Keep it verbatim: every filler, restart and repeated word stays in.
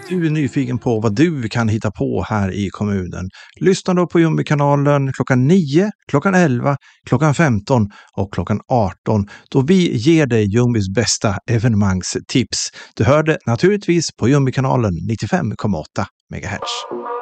du är nyfiken på vad du kan hitta på här i kommunen, lyssna då på Jumbi-kanalen klockan nio, klockan elva, klockan femton och klockan arton då vi ger dig Jumbis bästa evenemangstips. Du hör det naturligtvis på Jumbi-kanalen nittiofem komma åtta megahertz.